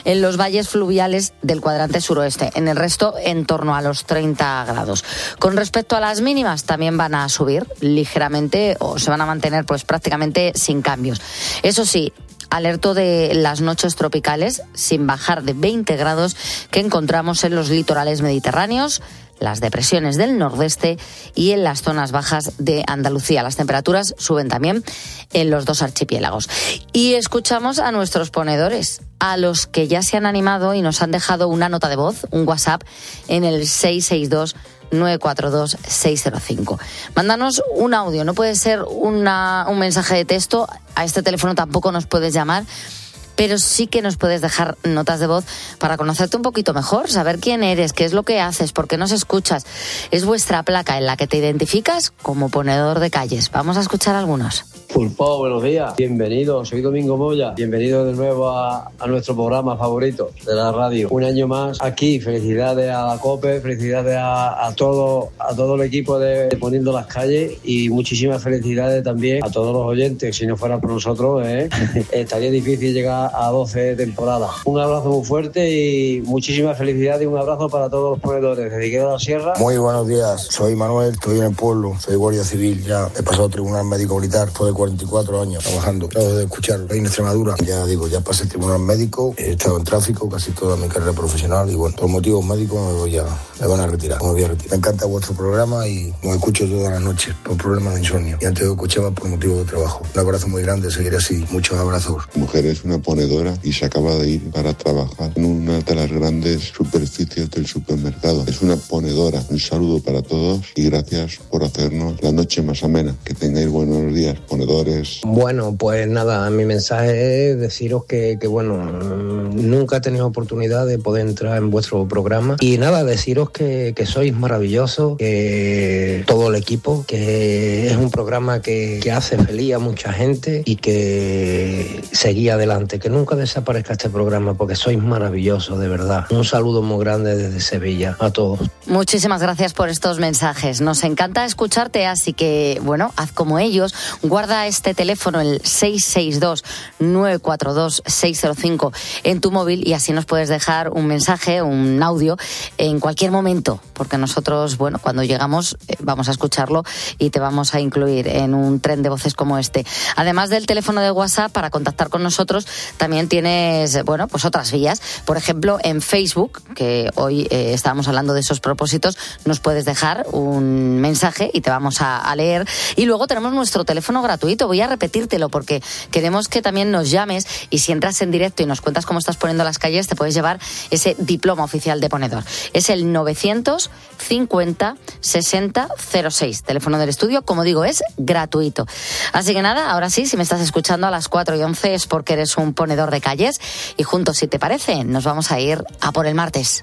en los valles fluviales del cuadrante suroeste. En el resto, en torno a los 30 grados. Con respecto a las mínimas, también van a subir ligeramente o se van a mantener pues prácticamente sin cambios. Eso sí, alerto de las noches tropicales sin bajar de 20 grados que encontramos en los litorales mediterráneos, las depresiones del nordeste y en las zonas bajas de Andalucía. Las temperaturas suben también en los dos archipiélagos. Y escuchamos a nuestros ponedores, a los que ya se han animado y nos han dejado una nota de voz, un WhatsApp, en el 662-942-605. Mándanos un audio, no puede ser un mensaje de texto, a este teléfono tampoco nos puedes llamar, pero sí que nos puedes dejar notas de voz para conocerte un poquito mejor, saber quién eres, qué es lo que haces, por qué nos escuchas. Es vuestra placa en la que te identificas como ponedor de calles. Vamos a escuchar algunos. Pulpo, buenos días. Bienvenido, soy Domingo Moya. Bienvenido de nuevo a nuestro programa favorito de la radio. Un año más aquí. Felicidades a la COPE, felicidades a todo el equipo de Poniendo las Calles y muchísimas felicidades también a todos los oyentes. Si no fuera por nosotros, estaría difícil llegar a 12 temporadas. Un abrazo muy fuerte y muchísimas felicidades y un abrazo para todos los ponedores de Higuera de la Sierra. Muy buenos días, soy Manuel, estoy en el pueblo, soy guardia civil, ya he pasado tribunal médico militar, fue de 44 años trabajando. Acabo de escuchar en Extremadura, ya pasé el tribunal médico, he estado en tráfico casi toda mi carrera profesional y bueno, por motivos médicos me van a retirar, me voy a retirar. Me encanta vuestro programa y os escucho todas las noches por problemas de insomnio y antes os escuchaba por motivos de trabajo. Un abrazo muy grande, seguiré así, muchos abrazos. Mi mujer es una ponedora y se acaba de ir para trabajar en una de las grandes superficies del supermercado. Es una ponedora. Un saludo para todos y gracias por hacernos la noche más amena. Que tengáis buenos días, ponedores. Bueno, pues nada, mi mensaje es deciros que nunca he tenido oportunidad de poder entrar en vuestro programa y nada, deciros que sois maravillosos, que todo el equipo, que es un programa que hace feliz a mucha gente y que seguí adelante, que nunca desaparezca este programa porque sois maravillosos, de verdad. Un saludo muy grande desde Sevilla a todos. Muchísimas gracias por estos mensajes. Nos encanta escucharte, así que, haz como ellos. Guarda este teléfono, el 662-942-605, en tu móvil y así nos puedes dejar un mensaje, un audio, en cualquier momento, porque nosotros, cuando llegamos vamos a escucharlo y te vamos a incluir en un tren de voces como este. Además del teléfono de WhatsApp, para contactar con nosotros, también tienes, otras vías. Por ejemplo, en Facebook, que hoy estábamos hablando de esos propósitos, nos puedes dejar un mensaje y te vamos a leer. Y luego tenemos nuestro teléfono gratuito. Voy a repetírtelo porque queremos que también nos llames y si entras en directo y nos cuentas cómo estás poniendo las calles, te puedes llevar ese diploma oficial de ponedor. Es el 950 60 06. Teléfono del estudio, como digo, es gratuito. Así que nada, ahora sí, si me estás escuchando a las 4:11 es porque eres un ponedor de calles y juntos, si te parece, nos vamos a ir a por el martes.